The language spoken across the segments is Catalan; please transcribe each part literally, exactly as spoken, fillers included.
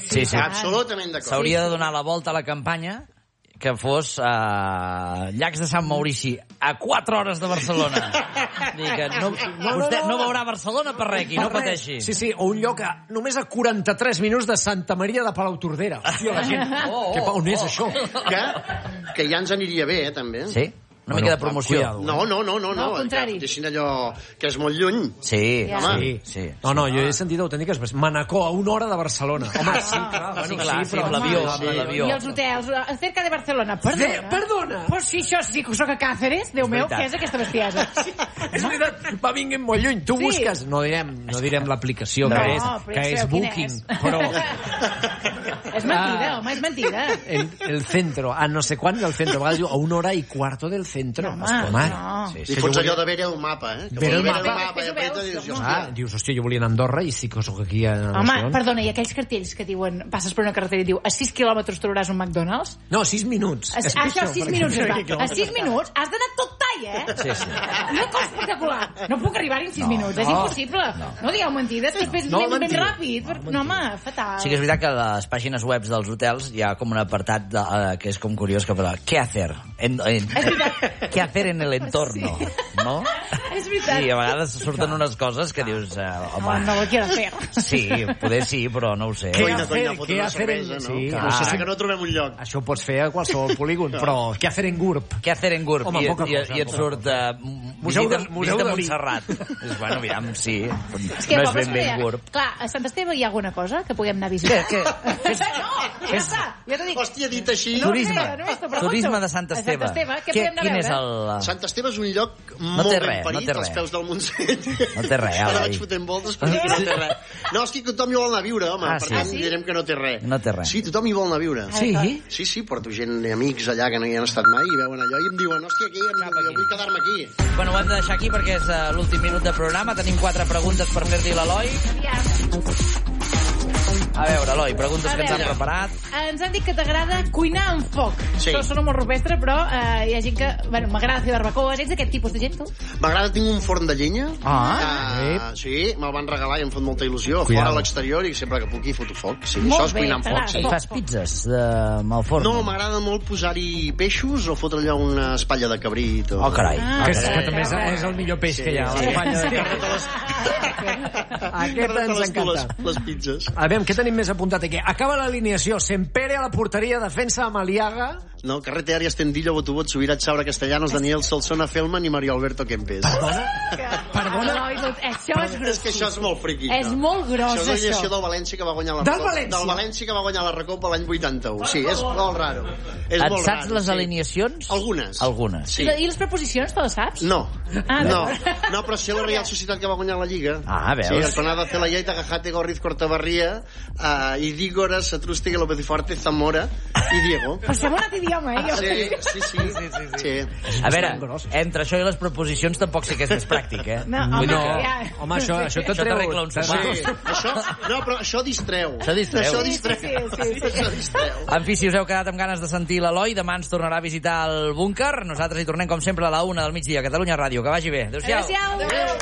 Sí, sí. Absolutament d'acord. S'hauria de donar la volta a la campanya que fos a Llacs de Sant Maurici, a quatre hores de Barcelona. Dir que no, vostè no veurà Barcelona per res, aquí, no pateixi. Sí, sí, o un lloc a, només a quaranta-tres minuts de Santa Maria de Palautordera. Hòstia, la gent... Oh, oh, que, on és oh. això? Que, que ja ens aniria bé, eh, també. Sí? Una Bueno, mica de promoció. cuidado. No, no, no, no. No, al contrari. Que deixin allò que és molt lluny. Sí, Ja. home, Sí. sí. No, no, jo he sentit autèntiques... Manacor, a una hora de Barcelona. Home, sí, clar. Sí, Bueno, clar, sí, amb l'avió, amb l'avió. I els hotels, cerca de Barcelona. Perdona. Sí, perdona. Pues sí, això sí que soc a Càceres. Déu meu, veritat. què és aquesta bestiesa? És veritat, va vinguent molt lluny. Tu Sí. busques... No direm, no direm l'aplicació No, que és, però que ja és sabeu quina Booking, és. però... És mentida, Ah. home, és mentida. El, el centro, a no sé quan del centro. A vegades diu, a una hora i cuarto del centro. No, Home, no. Sí, I sí, fots jo allò volia- de veure el mapa, eh? Que Veure el vol mapa. i apreta i dius, Després ho veus, hòstia. Ah, dius, hòstia, jo volia anar a Andorra i sí que sóc aquí a... no Home, sé on. perdona, i aquells cartells que diuen passes per una carretera i diu a sis quilòmetres trobaràs un McDonald's? No, sis minuts. A, És això, pitjor, a sis perquè- minuts, es perquè- va. A sis minuts has d'anar tot tall, eh? Sí, sí. Una cosa espectacular. No puc arribar-hi en sis No, minuts, és no. impossible. No digueu mentides, que després No, anem ben mentida. ràpid. per- No, home, fatal. Sí que és veritat que a les pàgines web dels hotels hi ha com un apartat de, uh, que és com curiós que parla què hacer en, en, què hacer en el entorno, no? És veritat. I a vegades surten unes coses que dius, uh, No, home, no lo quiero hacer. sí, poder sí, però no ho sé. Què Coina, hacer? coina, fotre Què una hacer? cervesa, no? Sí, Que clar. no sé que no trobem un lloc. Això ho pots fer a qualsevol polígon, però què hacer en GURB? Què hacer en GURB? Home, I, poca i, cosa, i et poca surt uh, Museu visita, de- Museu visita de Montserrat. És, bueno, aviam, sí, És que no és pobles ben bé no hi ha- GURB. Clar, a Sant Esteve hi ha alguna cosa que puguem anar a visitar? Què? No, ja està. Ja t'ho dic. Hòstia, dit així... No, Turisme. no, no, no, no, Turisme de Sant A Sant Esteve. Esteve, què Què- podem anar a Quin és veure? el... Sant Esteve és un lloc No molt té ben res, no parit, té als res. peus del Montseny. No té res, Ara Eloi. vaig fotent voltes per dir que no té res. No, és que tothom hi vol anar a viure, home. Ah, per sí? tant, Sí? direm que no té res. No té res. Sí, tothom hi vol anar a viure. Sí? Sí, sí, porto gent, amics allà que no hi han estat mai i veuen allò i em diuen, hòstia, aquí, Cap jo aquí. vull quedar-me aquí. Bueno, ho hem de deixar aquí perquè és uh, l'últim minut de programa. Tenim quatre preguntes per fer-li a l'Eloi. A veure, Eloi, preguntes A que ens han veure. preparat. Ens han dit que t'agrada cuinar amb foc. Sí. Això sona molt rupestre, però eh, hi ha gent que... Bueno, m'agrada fer barbacoes. Ets d'aquest tipus de gent, tu? M'agrada, tinc un forn de llenya. Ah, Uh, sí, me'l van regalar i em fot molta il·lusió. Cuidado. Fora a l'exterior i sempre que puc hi foto foc. Sí, Molt això és bé, cuinar amb foc. t'agrada. Sí. I fas pizzas de... amb el forn? No, m'agrada molt posar-hi peixos o fotre allò una espatlla de cabrit. O... Oh, carai. Ah, Que, és, carai, que també és, carai. és el millor peix Sí, que hi ha. sí. L'espanya de carn. Aquest ens les, encanta. les, les pizzas. A veure, què tenim més apuntat aquí? Acaba l'alineació. Sempere a la porteria, defensa amb Aliaga. No, Carrete Arias, Tendillo, Botubot, Subirats, Saura, Castellanos, Daniel, Solsona, Felman i Mario Alberto Kempes. Perdona? Això és És que això és molt friqui. És no? molt gros, això. és l'alineació això. del València que va guanyar la Del Recopa. València? Del València que va guanyar la Recopa l'any vuitanta-u. Sí, és molt raro. És Et molt saps raro, les sí. alineacions? Algunes. Algunes. Sí. I, I les preposicions, te les saps? No. Ah, no. d'acord. No, però sí la Real Societat que va guanyar la Lliga. Ah, veus? Sí, el Tonada, Celaya, Itagajate, Gorriz, Cortabarria, uh, Idígora, Satrústiga, López y Forte, Zamora i Diego. Però s'ha bonat idioma, eh? Jo. Sí, sí, sí. sí, sí, sí. A veure, entre això i les proposicions tampoc sé que és més pràctic, eh? No, Vull home, dir que... ja. Home, això, això Això t'arregla un sopar. Sí, això, no, però això distreu. Això distreu. Això Sí, distreu. sí, sí, sí, sí. Això distreu. En fi, si us heu quedat amb ganes de sentir l'Eloi, demà ens tornarà a visitar el búnquer. Nosaltres hi tornem, com sempre, a la una del migdia a Catalunya Ràdio. Que vagi bé. Adéu-siau. Adéu-siau.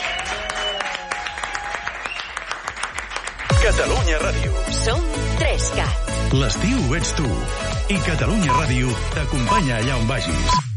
Catalunya Ràdio. Som tres cat. L'estiu ets tu. I Catalunya Ràdio t'acompanya allà on vagis.